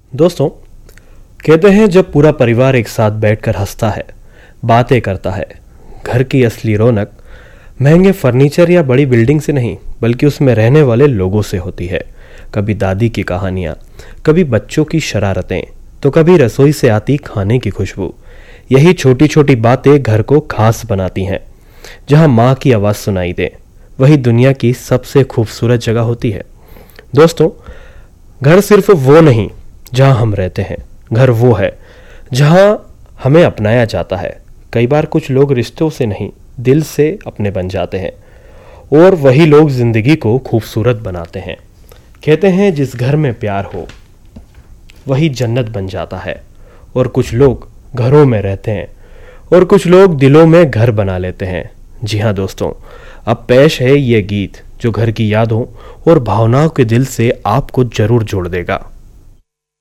दोस्तों, कहते हैं जब पूरा परिवार एक साथ बैठकर हंसता है, बातें करता है, घर की असली रौनक महंगे फर्नीचर या बड़ी बिल्डिंग से नहीं बल्कि उसमें रहने वाले लोगों से होती है। कभी दादी की कहानियाँ, कभी बच्चों की शरारतें, तो कभी रसोई से आती खाने की खुशबू। यही छोटी छोटी बातें घर को खास बनाती हैं। जहाँ माँ की आवाज़ सुनाई दे, वही दुनिया की सबसे खूबसूरत जगह होती है। दोस्तों, घर सिर्फ वो नहीं जहाँ हम रहते हैं, घर वो है जहाँ हमें अपनाया जाता है। कई बार कुछ लोग रिश्तों से नहीं, दिल से अपने बन जाते हैं, और वही लोग जिंदगी को खूबसूरत बनाते हैं। कहते हैं जिस घर में प्यार हो वही जन्नत बन जाता है। और कुछ लोग घरों में रहते हैं और कुछ लोग दिलों में घर बना लेते हैं। जी हाँ दोस्तों, अब पेश है ये गीत जो घर की यादों और भावनाओं के दिल से आपको जरूर जोड़ देगा।